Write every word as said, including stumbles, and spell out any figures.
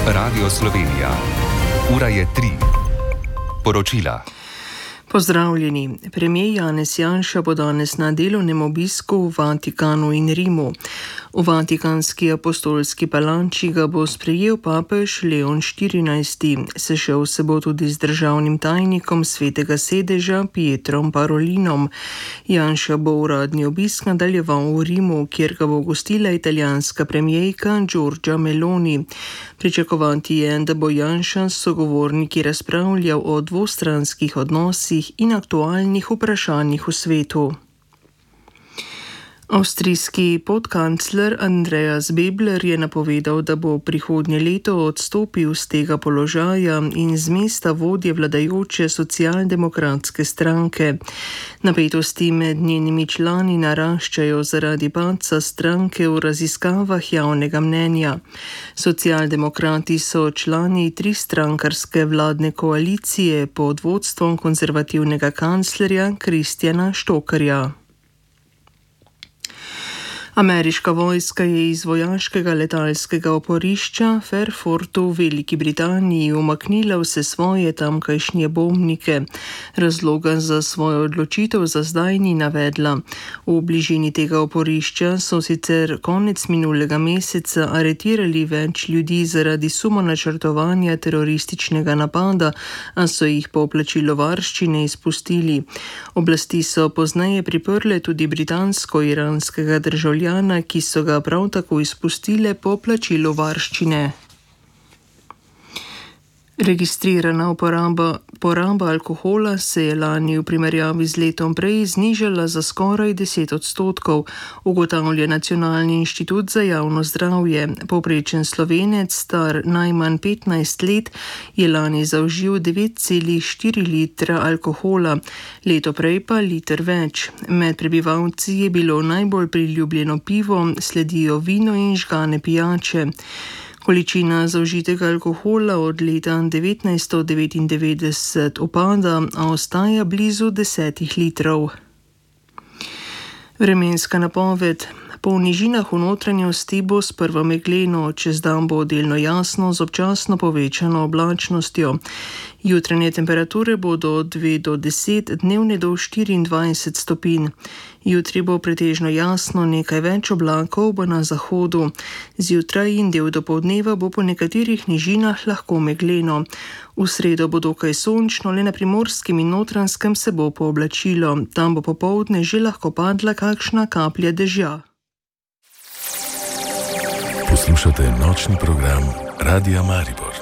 Radio Slovenija. Ura je tri. Poročila. Pozdravljeni. Premijer Janez Janša bo danes na delovnem obisku v Vatikanu in Rimu. V Vatikanski apostolski palanči ga bo sprejel papež Leon štirinajsti. Sešel se bo tudi z državnim tajnikom Svetega sedeža Pietrom Parolinom. Janša bo uradni obisk nadaljeval v Rimu, kjer ga bo gostila italijanska premijerka Giorgia Meloni. Pričakovati je, da bo Janša s sogovorniki razpravljal o dvostranskih odnosih in aktualnih vprašanjih v svetu. Avstrijski podkancler Andreas Babler je napovedal, da bo prihodnje leto odstopil z tega položaja in z mesta vodje vladajoče socialdemokratske stranke. Napetosti med njenimi člani naraščajo zaradi padca stranke v raziskavah javnega mnenja. Socialdemokrati so člani tristrankarske vladne koalicije pod vodstvom konzervativnega kanclerja Christiana Stockerja. Ameriška vojska je iz vojaškega letalskega oporišča Fairfortu v Veliki Britaniji umaknila vse svoje tamkajšnje bombnike. Razloga za svojo odločitev za zdaj ni navedla. V bližini tega oporišča so sicer konec minulega meseca aretirali več ljudi zaradi suma načrtovanja terorističnega napada, a so jih po plačilu varščine izpustili. Oblasti so pozneje priprle tudi britansko-iranskega državljana, ki so ga prav tako izpustile po plačilu varščine. Registrirana uporaba, poraba alkohola se je lani v primerjavi z letom prej znižala za skoraj deset odstotkov, ugotavlja Nacionalni inštitut za javno zdravje. Povprečen Slovenec, star najmanj petnajst let, je lani zaužil devet celih štiri litra alkohola, leto prej pa liter več. Med prebivalci je bilo najbolj priljubljeno pivo, sledijo vino in žgane pijače. Količina zaužitega alkohola od leta devetnajststo devetindevetdeset upada, a ostaja blizu desetih litrov. Vremenska napoved. Po nižinah v notranjosti bo sprva megleno, čez dan bo delno jasno z občasno povečano oblačnostjo. Jutranje temperature bodo od dve do deset, dnevne do štiriindvajset stopinj. Jutri bo pretežno jasno, nekaj več oblakov bo na zahodu. Zjutraj in del dopoldneva bo po nekaterih nižinah lahko megleno. V sredo bo dokaj sončno, le na Primorskem in Notranjskem se bo pooblačilo. Tam bo popoldne že lahko padla kakšna kaplja dežja. Poslušate nočni program Radia Maribor.